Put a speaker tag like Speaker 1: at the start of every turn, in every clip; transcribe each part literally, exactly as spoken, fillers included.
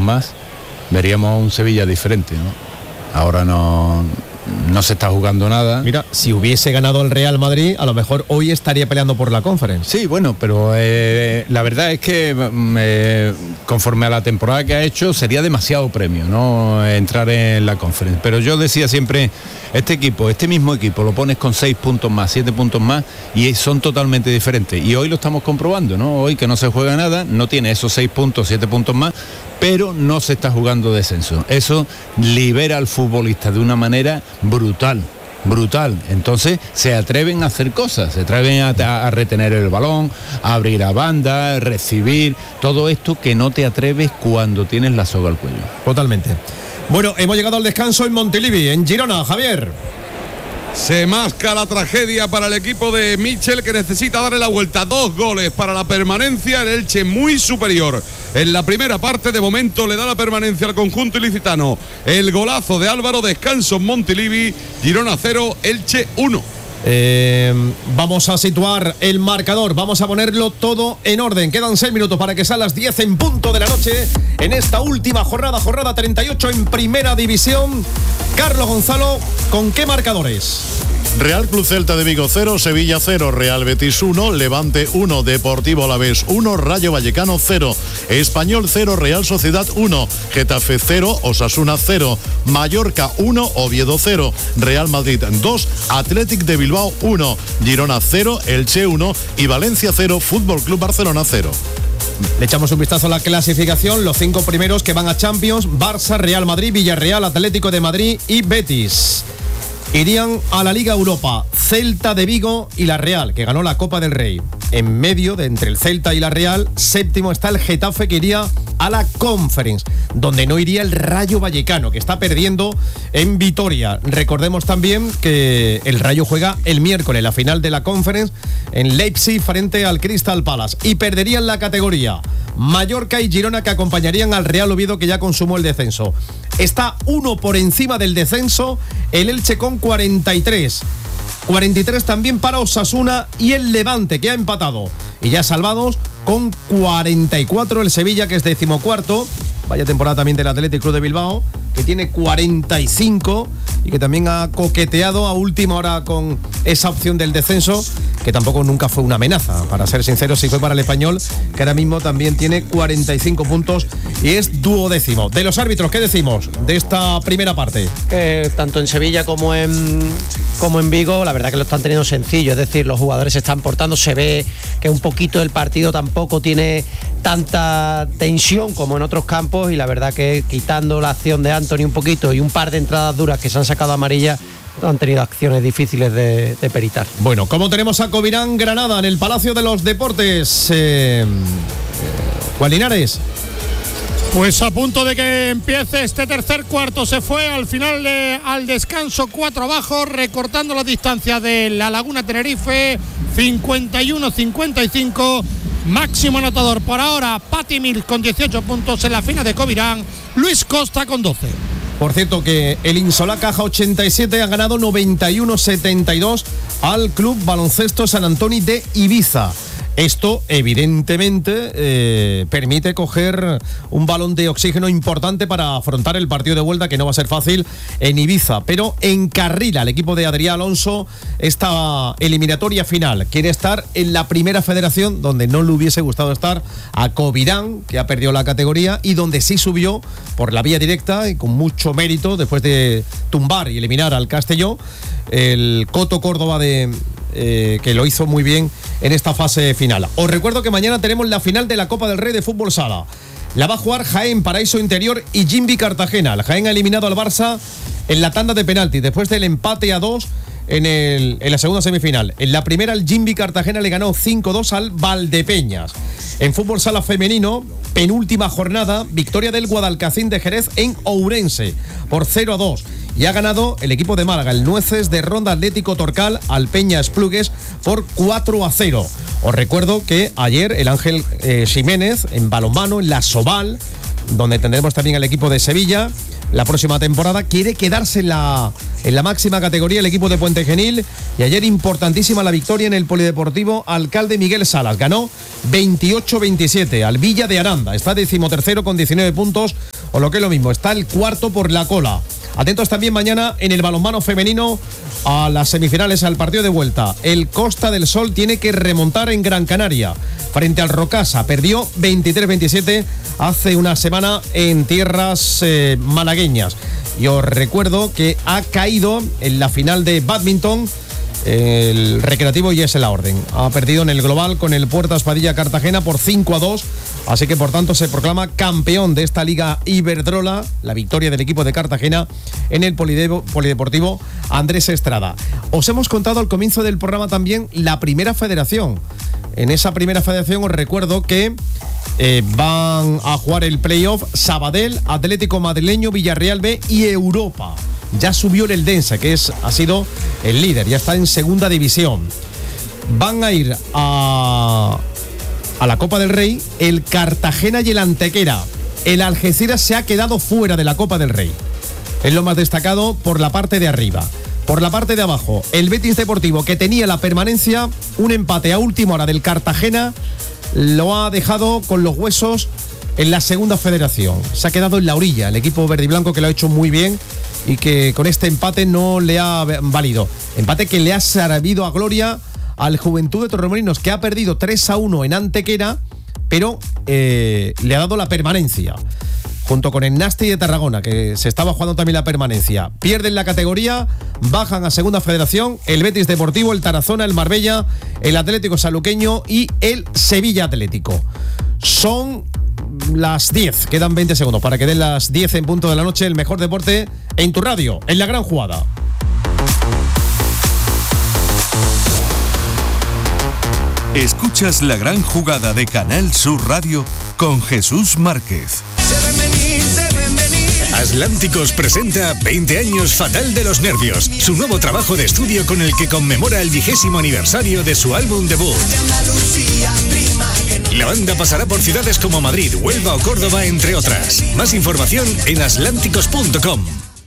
Speaker 1: más, veríamos un Sevilla diferente, ¿no? Ahora no, no se está jugando nada.
Speaker 2: Mira, si hubiese ganado el Real Madrid, a lo mejor hoy estaría peleando por la Conference.
Speaker 1: Sí, bueno, pero eh, la verdad es que eh, conforme a la temporada que ha hecho, sería demasiado premio, ¿no? Entrar en la Conference. Pero yo decía siempre, este equipo, este mismo equipo, lo pones con seis puntos más, siete puntos más, y son totalmente diferentes. Y hoy lo estamos comprobando, ¿no? Hoy que no se juega nada, no tiene esos seis puntos, siete puntos más, pero no se está jugando descenso. Eso libera al futbolista de una manera brutal, brutal. Entonces se atreven a hacer cosas, se atreven a, a retener el balón, a abrir a banda, a recibir, todo esto que no te atreves cuando tienes la soga al cuello.
Speaker 2: Totalmente. Bueno, hemos llegado al descanso en Montilivi, en Girona, Javier.
Speaker 3: Se masca la tragedia para el equipo de Michel, que necesita darle la vuelta. Dos goles para la permanencia, el Elche muy superior. En la primera parte, de momento, le da la permanencia al conjunto ilicitano. El golazo de Álvaro, descanso en Montilivi, Girona cero, Elche uno.
Speaker 2: Eh, vamos a situar el marcador, vamos a ponerlo todo en orden. Quedan seis minutos para que sean las diez en punto de la noche en esta última jornada, jornada treinta y ocho en Primera División. Carlos Gonzalo, ¿con qué marcadores?
Speaker 4: Real Club Celta de Vigo cero, Sevilla cero, Real Betis uno, Levante uno, Deportivo Alavés uno, Rayo Vallecano cero, Español cero, Real Sociedad uno, Getafe cero, Osasuna cero, Mallorca uno, Oviedo cero, Real Madrid dos, Athletic de Bilbao uno, Girona cero, Elche uno y Valencia cero, Fútbol Club Barcelona cero.
Speaker 2: Le echamos un vistazo a la clasificación, los cinco primeros que van a Champions: Barça, Real Madrid, Villarreal, Atlético de Madrid y Betis. Irían a la Liga Europa Celta de Vigo y la Real, que ganó la Copa del Rey. En medio de entre el Celta y la Real, séptimo está el Getafe, que iría a la Conference, donde no iría el Rayo Vallecano, que está perdiendo en Vitoria. Recordemos también que el Rayo juega el miércoles la final de la Conference en Leipzig frente al Crystal Palace, y perderían la categoría Mallorca y Girona, que acompañarían al Real Oviedo, que ya consumó el descenso. Está uno por encima del descenso el Elche con cuarenta y tres. cuarenta y tres también para Osasuna y el Levante, que ha empatado. Y ya salvados con cuarenta y cuatro el Sevilla, que es decimocuarto. Vaya temporada también del Athletic Club de Bilbao, que tiene cuarenta y cinco y que también ha coqueteado a última hora con esa opción del descenso, que tampoco nunca fue una amenaza, para ser sinceros. Sí fue para el Español, que ahora mismo también tiene cuarenta y cinco puntos y es duodécimo. De los árbitros, ¿qué decimos de esta primera parte?
Speaker 5: Que tanto en Sevilla como en, como en Vigo, la verdad que lo están teniendo sencillo. Es decir, los jugadores se están portando, se ve que un poquito del partido tampoco tiene tanta tensión como en otros campos, y la verdad que quitando la acción de Anthony un poquito y un par de entradas duras que se han sacado amarillas, han tenido acciones difíciles de, de peritar.
Speaker 2: Bueno, como tenemos a Covirán Granada en el Palacio de los Deportes, eh, Juan Linares.
Speaker 6: Pues a punto de que empiece este tercer cuarto, se fue al final de, al descanso cuatro abajo, recortando las distancias de la Laguna Tenerife, cincuenta y uno cincuenta y cinco. Máximo anotador por ahora, Pati Mills con dieciocho puntos en la final de Covirán, Luis Costa con doce.
Speaker 2: Por cierto, que el Insolá Caja ochenta y siete ha ganado noventa y uno setenta y dos al Club Baloncesto San Antonio de Ibiza. Esto, evidentemente, eh, permite coger un balón de oxígeno importante para afrontar el partido de vuelta, que no va a ser fácil en Ibiza. Pero encarrila el equipo de Adrián Alonso esta eliminatoria final. Quiere estar en la primera federación, donde no le hubiese gustado estar a Covirán, que ha perdido la categoría, y donde sí subió por la vía directa y con mucho mérito, después de tumbar y eliminar al Castelló, el Coto Córdoba de... Eh, que lo hizo muy bien en esta fase final. Os recuerdo que mañana tenemos la final de la Copa del Rey de Fútbol Sala. La va a jugar Jaén, Paraíso Interior y Jimby Cartagena. El Jaén ha eliminado al Barça en la tanda de penaltis después del empate a dos en, el, en la segunda semifinal. En la primera, el Jimby Cartagena le ganó cinco dos al Valdepeñas. En Fútbol Sala femenino, penúltima jornada, victoria del Guadalcacín de Jerez en Ourense por cero a dos. Y ha ganado el equipo de Málaga, el Nueces de Ronda Atlético Torcal, al Peña Esplugues por cuatro a cero. Os recuerdo que ayer el Ángel eh, Ximénez en balonmano, en la Soval, donde tendremos también al equipo de Sevilla, la próxima temporada. Quiere quedarse en la, en la máxima categoría el equipo de Puente Genil. Y ayer importantísima la victoria en el Polideportivo Alcalde Miguel Salas. Ganó veintiocho veintisiete al Villa de Aranda. Está decimotercero con diecinueve puntos, o lo que es lo mismo, está el cuarto por la cola. Atentos también mañana en el balonmano femenino a las semifinales, al partido de vuelta. El Costa del Sol tiene que remontar en Gran Canaria frente al Rocasa. Perdió veintitrés veintisiete hace una semana en tierras eh, malagueñas. Y os recuerdo que ha caído en la final de bádminton el Recreativo y es la Orden. Ha perdido en el global con el Puertas Padilla Cartagena por cinco a dos. Así que por tanto se proclama campeón de esta Liga Iberdrola, la victoria del equipo de Cartagena en el Polideportivo Andrés Estrada. Os hemos contado al comienzo del programa también la primera federación. En esa primera federación os recuerdo que eh, van a jugar el playoff Sabadell, Atlético Madrileño, Villarreal B y Europa. Ya subió el Eldense, que es, ha sido el líder, ya está en segunda división. Van a ir a... a la Copa del Rey, el Cartagena y el Antequera. El Algeciras se ha quedado fuera de la Copa del Rey. Es lo más destacado por la parte de arriba. Por la parte de abajo, el Betis Deportivo, que tenía la permanencia, un empate a última hora del Cartagena, lo ha dejado con los huesos en la segunda federación. Se ha quedado en la orilla, el equipo verde y blanco, que lo ha hecho muy bien y que con este empate no le ha valido. Empate que le ha servido a gloria al Juventud de Torremolinos, que ha perdido tres a uno en Antequera, pero eh, le ha dado la permanencia, junto con el Nasti de Tarragona, que se estaba jugando también la permanencia. Pierden la categoría, bajan a segunda federación el Betis Deportivo, el Tarazona, el Marbella, el Atlético Saluqueño y el Sevilla Atlético. Son las diez, quedan veinte segundos para que den las diez en punto de la noche. El mejor deporte en tu radio, en La Gran Jugada.
Speaker 7: Escuchas La Gran Jugada de Canal Sur Radio con Jesús Márquez. Atlánticos presenta veinte años Fatal de los Nervios, su nuevo trabajo de estudio con el que conmemora el vigésimo aniversario de su álbum debut. La banda pasará por ciudades como Madrid, Huelva o Córdoba, entre otras. Más información en atlánticos punto com.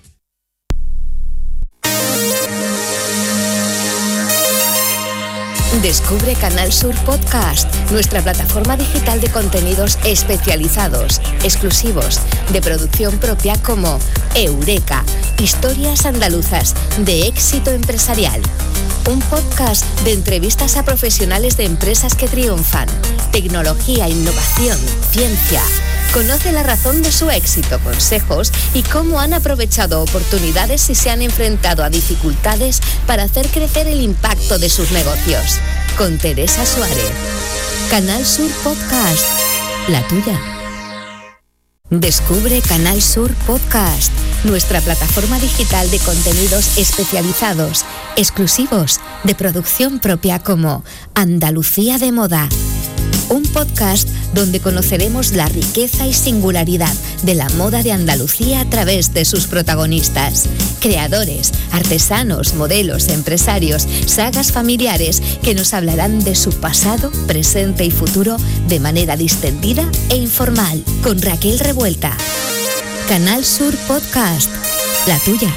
Speaker 8: Descubre Canal Sur Podcast, nuestra plataforma digital de contenidos especializados, exclusivos, de producción propia como Eureka, historias andaluzas de éxito empresarial. Un podcast de entrevistas a profesionales de empresas que triunfan, tecnología, innovación, ciencia. Conoce la razón de su éxito, consejos y cómo han aprovechado oportunidades y se han enfrentado a dificultades para hacer crecer el impacto de sus negocios. Con Teresa Suárez. Canal Sur Podcast, la tuya. Descubre Canal Sur Podcast, nuestra plataforma digital de contenidos especializados, exclusivos, de producción propia como Andalucía de Moda. Un podcast donde conoceremos la riqueza y singularidad de la moda de Andalucía a través de sus protagonistas, creadores, artesanos, modelos, empresarios, sagas familiares que nos hablarán de su pasado, presente y futuro de manera distendida e informal, con Raquel Revuelta. Canal Sur Podcast, la tuya.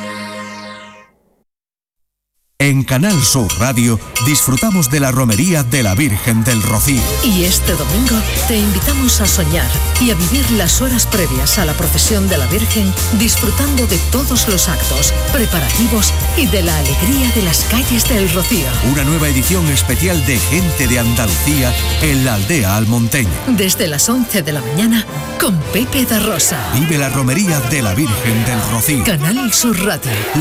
Speaker 7: En Canal Sur Radio disfrutamos de la romería de la Virgen del Rocío.
Speaker 9: Y este domingo te invitamos a soñar y a vivir las horas previas a la procesión de la Virgen, disfrutando de todos los actos, preparativos y de la alegría de las calles del Rocío.
Speaker 7: Una nueva edición especial de Gente de Andalucía en la aldea almonteña.
Speaker 9: Desde las once de la mañana con Pepe da Rosa.
Speaker 7: Vive la romería de la Virgen del Rocío.
Speaker 9: Canal Sur Radio.